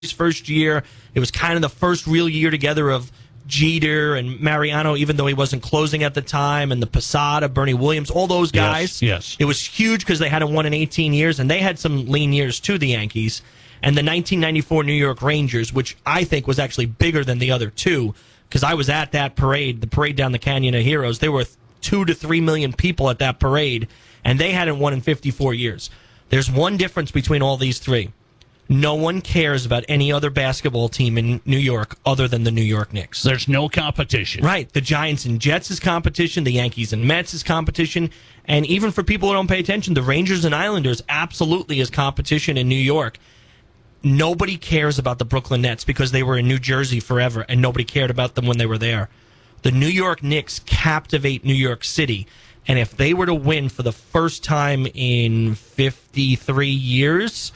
first year. It was kind of the first real year together of Jeter and Mariano, even though he wasn't closing at the time, and the Posada, Bernie Williams, all those guys. Yes. It was huge because they hadn't won in 18 years, and they had some lean years too, the Yankees. And the 1994 New York Rangers, which I think was actually bigger than the other two, because I was at that parade, the parade down the Canyon of Heroes. There were 2 to 3 million people at that parade, and they hadn't won in 54 years. There's one difference between all these three. No one cares about any other basketball team in New York other than the New York Knicks. There's no competition. Right. The Giants and Jets is competition. The Yankees and Mets is competition. And even for people who don't pay attention, the Rangers and Islanders absolutely is competition in New York. Nobody cares about the Brooklyn Nets because they were in New Jersey forever, and nobody cared about them when they were there. The New York Knicks captivate New York City. And if they were to win for the first time in 53 years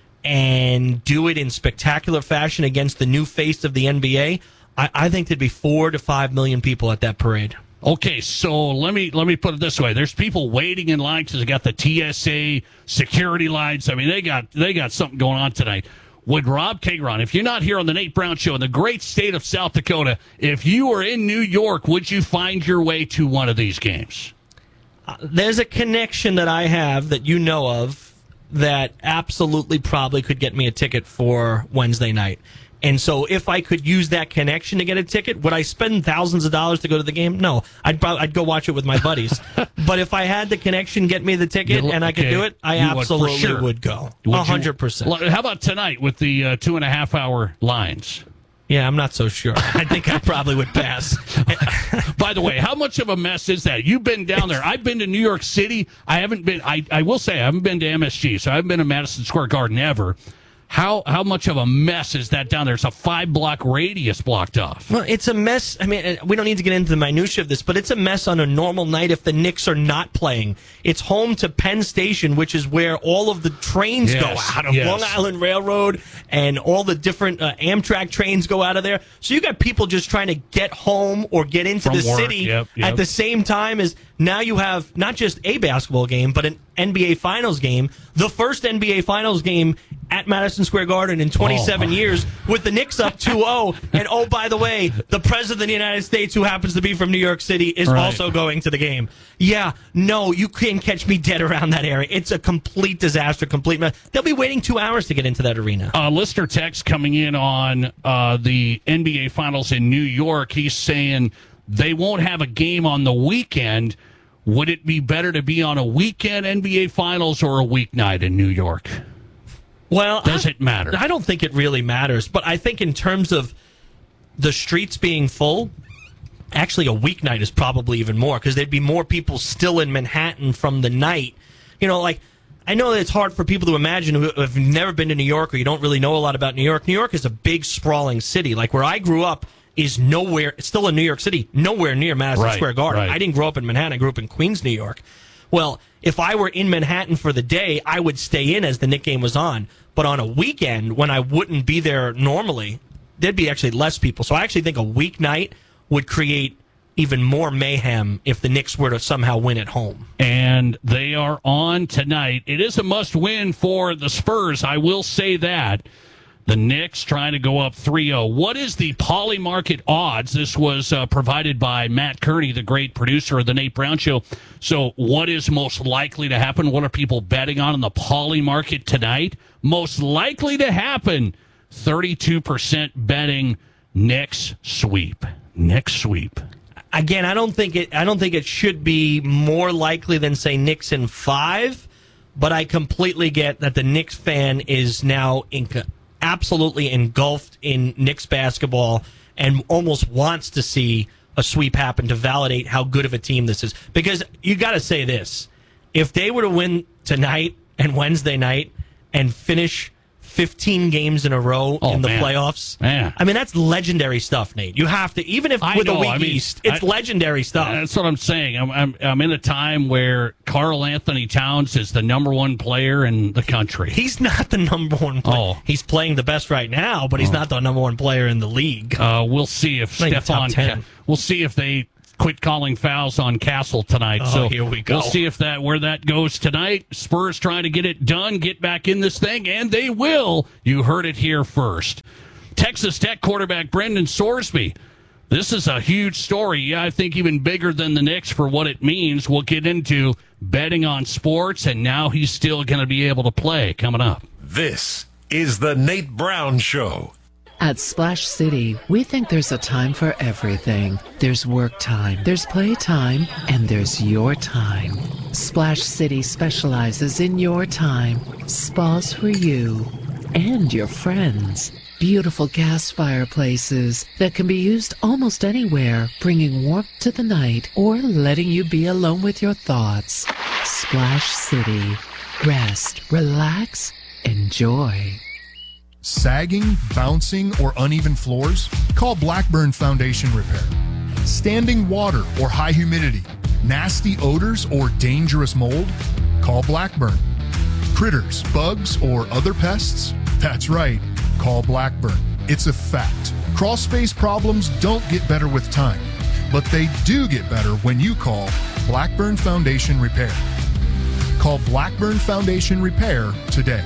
and do it in spectacular fashion against the new face of the NBA, I think there'd be 4 to 5 million people at that parade. Okay, so let me put it this way: there's people waiting in line because they got the TSA security lines. I mean, they got something going on tonight. Would Rob Kagron, if you're not here on the Nate Brown Show in the great state of South Dakota, if you were in New York, would you find your way to one of these games? There's a connection that I have that you know of that absolutely probably could get me a ticket for Wednesday night. And so if I could use that connection to get a ticket, would I spend thousands of dollars to go to the game? No. I'd go watch it with my buddies. But if I had the connection get me the ticket and I could do it, I absolutely would go. 100%. How about tonight with the 2.5-hour lines? Yeah, I'm not so sure. I think I probably would pass. By the way, how much of a mess is that? You've been down there. I've been to New York City. I haven't been. I will say I haven't been to MSG, so I haven't been to Madison Square Garden ever. How much of a mess is that down there? It's a 5-block radius blocked off. Well, it's a mess. I mean, we don't need to get into the minutia of this, but it's a mess on a normal night if the Knicks are not playing. It's home to Penn Station, which is where all of the trains go out of Long Island Railroad, and all the different Amtrak trains go out of there. So you got people just trying to get home or get into the city at the same time as now you have not just a basketball game, but an NBA Finals game, the first NBA Finals game at Madison Square Garden in 27 years, with the Knicks up 2-0. And, oh, by the way, the President of the United States, who happens to be from New York City, is also going to the game. Yeah, no, you can't catch me dead around that area. It's a complete disaster, complete mess. They'll be waiting 2 hours to get into that arena. Listener text coming in on the NBA Finals in New York. He's saying they won't have a game on the weekend. Would it be better to be on a weekend NBA Finals or a weeknight in New York? Well, does it matter? I don't think it really matters, but I think in terms of the streets being full, actually a weeknight is probably even more, because there'd be more people still in Manhattan from the night. You know, like, I know that it's hard for people to imagine who have never been to New York or you don't really know a lot about New York. New York is a big, sprawling city. Like, where I grew up is nowhere, it's still in New York City, nowhere near Madison Square Garden. I didn't grow up in Manhattan. I grew up in Queens, New York. Well, if I were in Manhattan for the day, I would stay in as the Knick game was on. But on a weekend, when I wouldn't be there normally, there'd be actually less people. So I actually think a weeknight would create even more mayhem if the Knicks were to somehow win at home. And they are on tonight. It is a must-win for the Spurs, I will say that. The Knicks trying to go up 3-0. What is the Poly Market odds? This was provided by Matt Kearney, the great producer of the Nate Brown Show. So what is most likely to happen? What are people betting on in the Poly Market tonight? Most likely to happen, 32% betting Knicks sweep. Knicks sweep. Again, I don't think it should be more likely than, say, Knicks in 5, but I completely get that the Knicks fan is now absolutely engulfed in Knicks basketball and almost wants to see a sweep happen to validate how good of a team this is. Because you got to say this. If they were to win tonight and Wednesday night and finish 15 games in a row in the playoffs. Man. I mean, that's legendary stuff, Nate. You have to, even if with a weak East, it's legendary stuff. That's what I'm saying. I'm in a time where Karl Anthony Towns is the number one player in the country. He's not the number one player. Oh. He's playing the best right now, but he's not the number one player in the league. We'll see if We'll see if they quit calling fouls on Castle tonight. So here we go. We'll see where that goes tonight. Spurs trying to get it done, get back in this thing, and they will. You heard it here first. Texas Tech quarterback Brendan Sorsby. This is a huge story. Yeah, I think even bigger than the Knicks for what it means. We'll get into betting on sports, and now he's still going to be able to play coming up. This is the Nate Brown Show. At Splash City, we think there's a time for everything. There's work time, there's play time, and there's your time. Splash City specializes in your time. Spas for you and your friends. Beautiful gas fireplaces that can be used almost anywhere, bringing warmth to the night or letting you be alone with your thoughts. Splash City. Rest, relax, enjoy. Sagging, bouncing, or uneven floors? Call Blackburn Foundation Repair. Standing water or high humidity? Nasty odors or dangerous mold? Call Blackburn. Critters, bugs, or other pests? That's right. Call Blackburn. It's a fact. Crawl space problems don't get better with time, but they do get better when you call Blackburn Foundation Repair. Call Blackburn Foundation Repair today.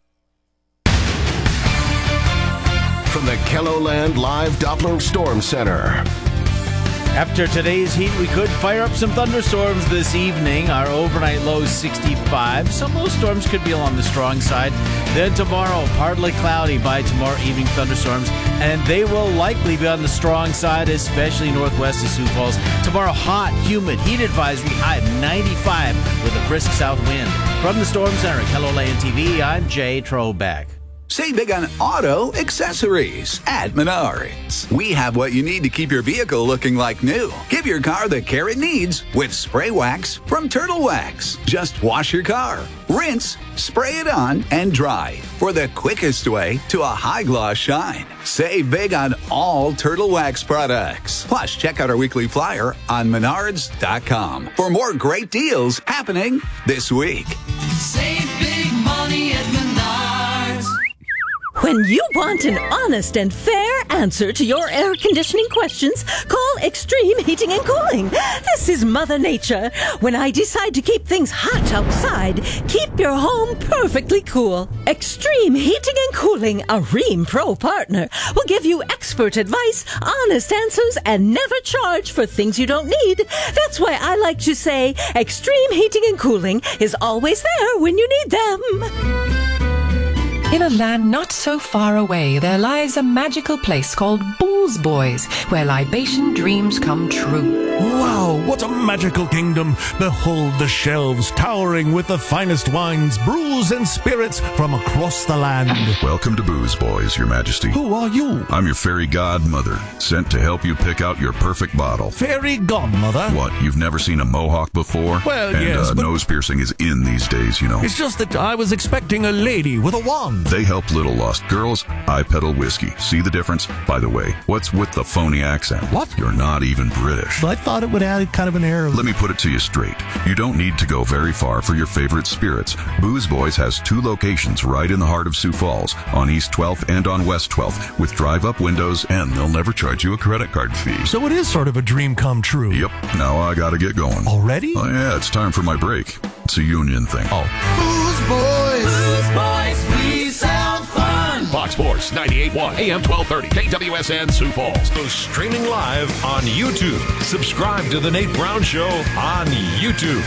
From the KELOLAND Live Doppler Storm Center. After today's heat, we could fire up some thunderstorms this evening. Our overnight low is 65. Some of those storms could be along the strong side. Then tomorrow, partly cloudy by tomorrow evening thunderstorms, and they will likely be on the strong side, especially northwest of Sioux Falls. Tomorrow, hot, humid, heat advisory, high of 95 with a brisk south wind. From the Storm Center at KELOLAND TV, I'm Jay Trobeck. Save big on auto accessories at Menards. We have what you need to keep your vehicle looking like new. Give your car the care it needs with spray wax from Turtle Wax. Just wash your car, rinse, spray it on, and dry for the quickest way to a high gloss shine. Save big on all Turtle Wax products. Plus, check out our weekly flyer on Menards.com for more great deals happening this week. Save big money at Menards. When you want an honest and fair answer to your air conditioning questions, call Extreme Heating and Cooling. This is Mother Nature. When I decide to keep things hot outside, keep your home perfectly cool. Extreme Heating and Cooling, a Rheem Pro partner, will give you expert advice, honest answers, and never charge for things you don't need. That's why I like to say Extreme Heating and Cooling is always there when you need them. In a land not so far away, there lies a magical place called Booze Boys, where libation dreams come true. Wow, what a magical kingdom! Behold the shelves towering with the finest wines, brews, and spirits from across the land. Welcome to Booze Boys, Your Majesty. Who are you? I'm your fairy godmother, sent to help you pick out your perfect bottle. Fairy godmother? What, you've never seen a mohawk before? Well, and, yes, but nose piercing is in these days, you know. It's just that I was expecting a lady with a wand. They help little lost girls. I peddle whiskey. See the difference? By the way, what's with the phony accent? What? You're not even British. I thought it would add kind of an air of... Let me put it to you straight. You don't need to go very far for your favorite spirits. Booze Boys has 2 locations right in the heart of Sioux Falls, on East 12th and on West 12th, with drive-up windows, and they'll never charge you a credit card fee. So it is sort of a dream come true. Yep. Now I gotta get going. Already? Oh, yeah, it's time for my break. It's a union thing. Oh. Booze Boys! Booze Boys, we sound fun! Fox Sports 98.1 AM 1230 KWSN Sioux Falls. So streaming live on YouTube. Subscribe to The Nate Brown Show on YouTube.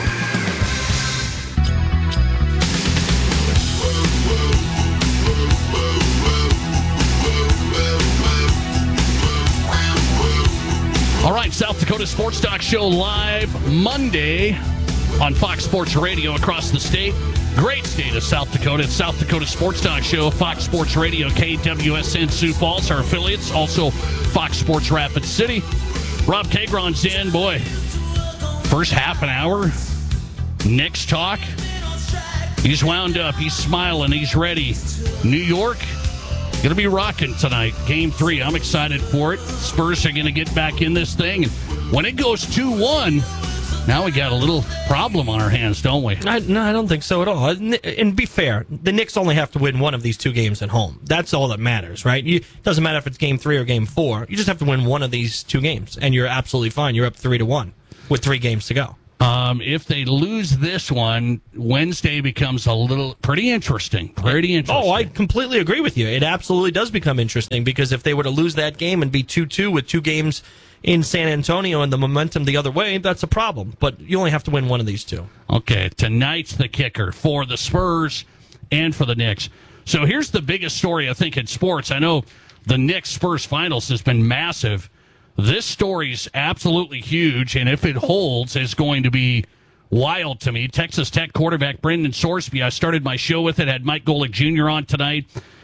All right, South Dakota Sports Talk Show live Monday on Fox Sports Radio across the state. Great state of South Dakota. It's South Dakota Sports Talk Show, Fox Sports Radio, KWSN Sioux Falls, our affiliates. Also, Fox Sports Rapid City. Rob Kagron's in. Boy, first half an hour, Knicks talk. He's wound up. He's smiling. He's ready. New York, going to be rocking tonight. Game 3. I'm excited for it. Spurs are going to get back in this thing. And when it goes 2-1, Now we got a little problem on our hands, don't we? No, I don't think so at all. And be fair, the Knicks only have to win one of these two games at home. That's all that matters, right? It doesn't matter if it's game 3 or game 4. You just have to win one of these two games, and you're absolutely fine. You're up 3-1 with 3 games to go. If they lose this one, Wednesday becomes pretty interesting. Pretty interesting. Oh, I completely agree with you. It absolutely does become interesting because if they were to lose that game and be 2-2 with 2 games in San Antonio and the momentum the other way, that's a problem. But you only have to win one of these two. Okay, tonight's the kicker for the Spurs and for the Knicks. So here's the biggest story, I think, in sports. I know the Knicks-Spurs finals has been massive. This story's absolutely huge, and if it holds, is going to be wild to me. Texas Tech quarterback Brendan Sorsby, I started my show with it, had Mike Golick Jr. on tonight.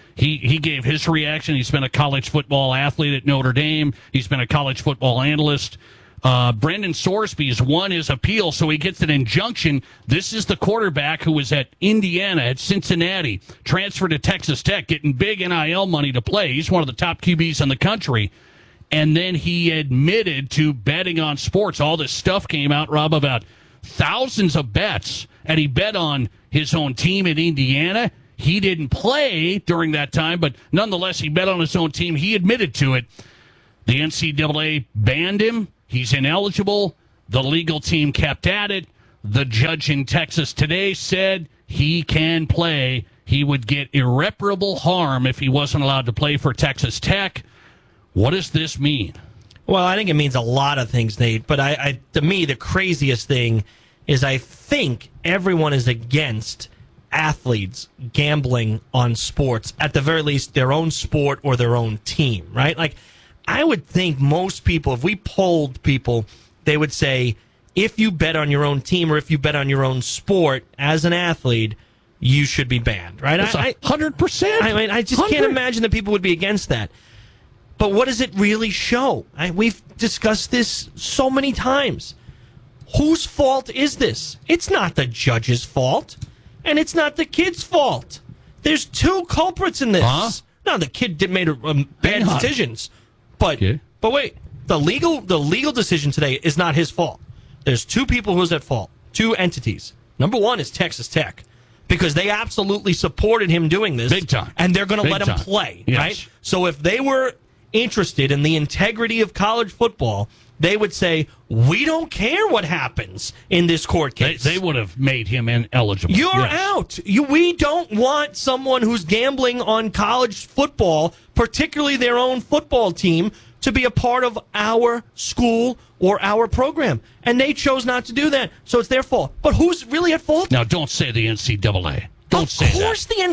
He gave his reaction. He's been a college football athlete at Notre Dame. He's been a college football analyst. Brendan Sorsby has won his appeal, so he gets an injunction. This is the quarterback who was at Indiana, at Cincinnati, transferred to Texas Tech, getting big NIL money to play. He's one of the top QBs in the country. And then he admitted to betting on sports. All this stuff came out, Rob, about thousands of bets. And he bet on his own team in Indiana. He didn't play during that time, but nonetheless, he bet on his own team. He admitted to it. The NCAA banned him. He's ineligible. The legal team kept at it. The judge in Texas today said he can play. He would get irreparable harm if he wasn't allowed to play for Texas Tech. What does this mean? Well, I think it means a lot of things, Nate. But to me, the craziest thing is I think everyone is against athletes gambling on sports, at the very least their own sport or their own team, right? Like, I would think most people, if we polled people, they would say if you bet on your own team or if you bet on your own sport as an athlete, you should be banned, right? That's 100%. I mean, I just can't imagine that people would be against that. But what does it really show? We've discussed this so many times. Whose fault is this? It's not the judge's fault, and it's not the kid's fault. There's 2 culprits in this. Huh? No, the kid made bad decisions, but wait, the legal decision today is not his fault. There's 2 people who's at fault, 2 entities. Number 1 is Texas Tech, because they absolutely supported him doing this, big time, and they're going to let him play, yes. right? So if they were interested in the integrity of college football, they would say, we don't care what happens in this court case. They would have made him ineligible. You're out. We don't want someone who's gambling on college football, particularly their own football team, to be a part of our school or our program. And they chose not to do that, so it's their fault. But who's really at fault? Now, don't say the NCAA. Don't say that. Of course the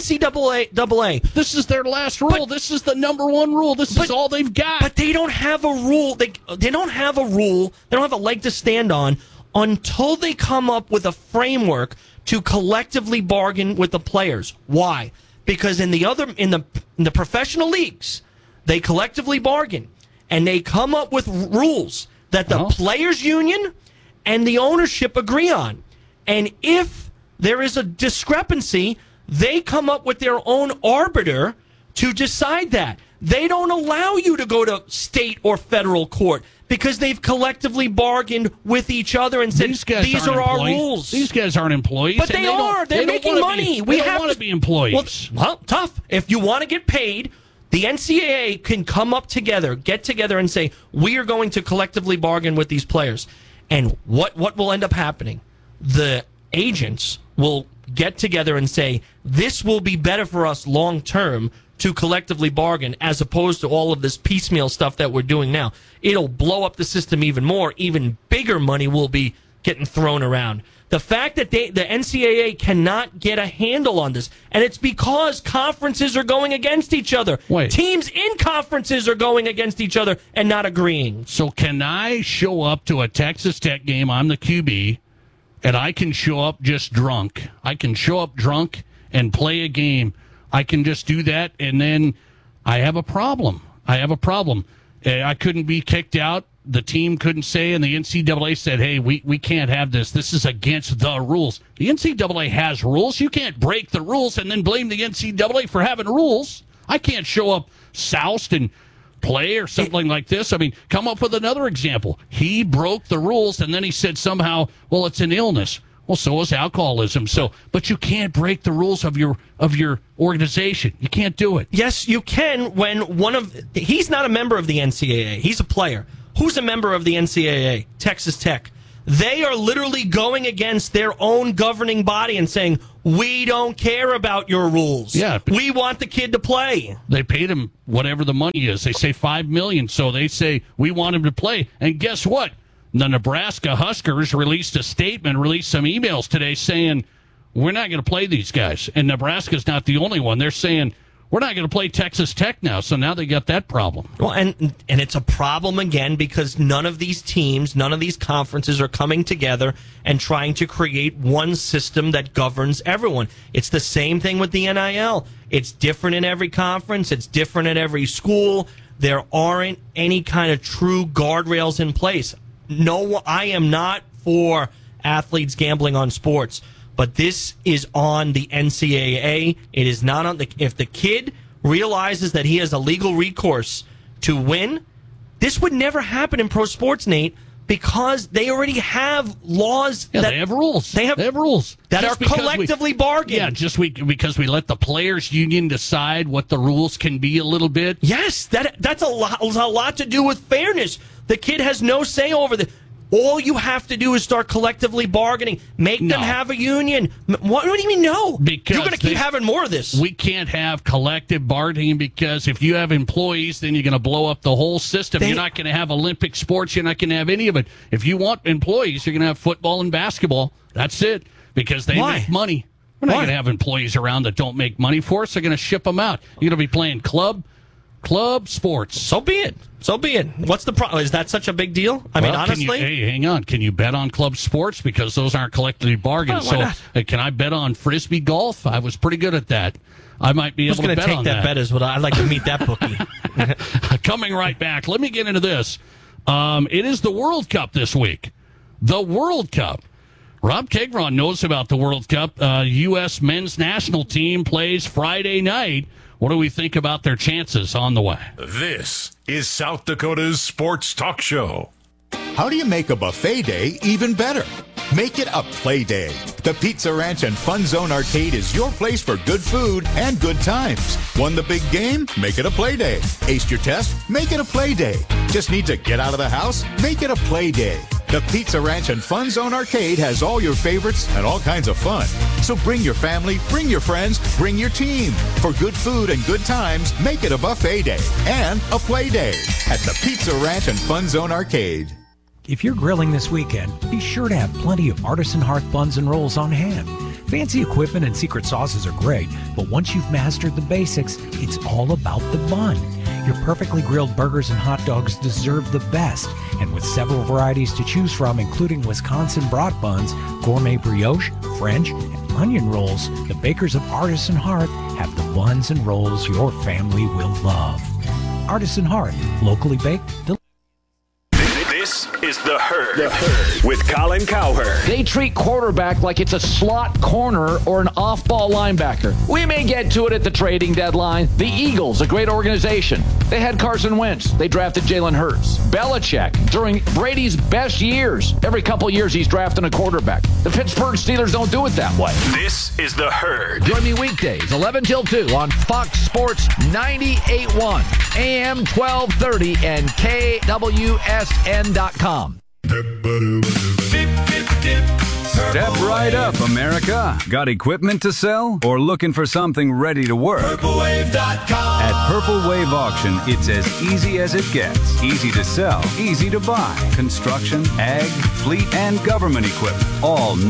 NCAA. This is their last rule. This is the number 1 rule. This is all they've got. But they don't have a rule. They don't have a rule. They don't have a leg to stand on until they come up with a framework to collectively bargain with the players. Why? Because in the professional leagues, they collectively bargain and they come up with rules that the players union and the ownership agree on. And if there is a discrepancy, they come up with their own arbiter to decide that. They don't allow you to go to state or federal court because they've collectively bargained with each other and said, these are our rules. These guys aren't employees. But they are. They're making money. We don't want to be employees. Well, tough. If you want to get paid, the NCAA can come up together, get together and say, we are going to collectively bargain with these players. And what will end up happening? The agents will get together and say, this will be better for us long term to collectively bargain as opposed to all of this piecemeal stuff that we're doing now. It'll blow up the system even more. Even bigger money will be getting thrown around. The fact that the NCAA cannot get a handle on this, and it's because conferences are going against each other. Wait. Teams in conferences are going against each other and not agreeing. So can I show up to a Texas Tech game? I'm the QB. And I can show up just drunk. I can show up drunk and play a game. I can just do that, and then I have a problem. I couldn't be kicked out. The team couldn't say, and the NCAA said, hey, we can't have this. This is against the rules. The NCAA has rules. You can't break the rules and then blame the NCAA for having rules. I can't show up soused and play or something like this? I mean, come up with another example. He broke the rules, and then he said somehow, well, it's an illness. Well, so is alcoholism. But you can't break the rules of your organization. You can't do it. Yes, you can when he's not a member of the NCAA. He's a player. Who's a member of the NCAA? Texas Tech. They are literally going against their own governing body and saying, we don't care about your rules. Yeah, we want the kid to play. They paid him whatever the money is. They say $5 million, so they say we want him to play. And guess what? The Nebraska Huskers released some emails today saying, we're not going to play these guys. And Nebraska's not the only one. They're saying, we're not going to play Texas Tech now. So now they got that problem. Well, and it's a problem again because none of these teams, none of these conferences are coming together and trying to create one system that governs everyone. It's the same thing with the NIL. It's different in every conference. It's different at every school. There aren't any kind of true guardrails in place. No, I am not for athletes gambling on sports, but this is on the NCAA. It is not on if the kid realizes that he has a legal recourse to win, this would never happen in pro sports, Nate, because they already have laws. Yeah, they have rules. They have rules that just are collectively bargained. Yeah, because we let the players' union decide what the rules can be a little bit. Yes, that's a lot to do with fairness. The kid has no say over the. All you have to do is start collectively bargaining. Make them have a union. What do you mean no? Because you're going to keep having more of this. We can't have collective bargaining because if you have employees, then you're going to blow up the whole system. You're not going to have Olympic sports. You're not going to have any of it. If you want employees, you're going to have football and basketball. That's it. Because they make money. We're not going to have employees around that don't make money for us. They're going to ship them out. You're going to be playing club sports. So be it. What's the problem? Is that such a big deal? I mean, honestly. Hang on. Can you bet on club sports? Because those aren't collectively bargained. Can I bet on Frisbee golf? I was pretty good at that. I might be able to bet on that. Who's going to take that bet is what I'd like to meet that bookie. Coming right back. Let me get into this. It is the World Cup this week. The World Cup. Rob Kegron knows about the World Cup. U.S. men's national team plays Friday night. What do we think about their chances on the way? This is South Dakota's sports talk show. How do you make a buffet day even better? Make it a play day. The Pizza Ranch and Fun Zone Arcade is your place for good food and good times. Won the big game? Make it a play day. Aced your test? Make it a play day. Just need to get out of the house? Make it a play day. The Pizza Ranch and Fun Zone Arcade has all your favorites and all kinds of fun. So bring your family, bring your friends, bring your team. For good food and good times, make it a buffet day and a play day at the Pizza Ranch and Fun Zone Arcade. If you're grilling this weekend, be sure to have plenty of Artisan Hearth buns and rolls on hand. Fancy equipment and secret sauces are great, but once you've mastered the basics, it's all about the bun. Your perfectly grilled burgers and hot dogs deserve the best, and with several varieties to choose from, including Wisconsin brat buns, gourmet brioche, French, and onion rolls, the bakers of Artisan Hearth have the buns and rolls your family will love. Artisan Hearth, locally baked. This is The Herd with Colin Cowherd. They treat quarterback like it's a slot corner or an off-ball linebacker. We may get to it at the trading deadline. The Eagles, a great organization. They had Carson Wentz. They drafted Jalen Hurts. Belichick, during Brady's best years. Every couple years he's drafting a quarterback. The Pittsburgh Steelers don't do it that way. This is The Herd. Join me weekdays, 11 till 2 on Fox Sports 98.1, AM 1230, and KWSN.com. Step right up, America. Got equipment to sell or looking for something ready to work? PurpleWave.com. At Purple Wave Auction, it's as easy as it gets. Easy to sell, easy to buy. Construction, ag, fleet, and government equipment. All